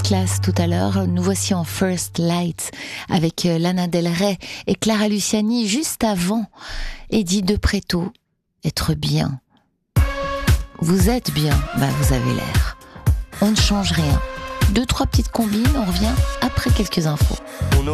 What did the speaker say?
classe tout à l'heure. Nous voici en First Light avec Lana Del Rey et Clara Luciani juste avant. Eddie De Pretto, être bien. Vous êtes bien, vous avez l'air. On ne change rien. 2-3 petites combines, on revient après quelques infos.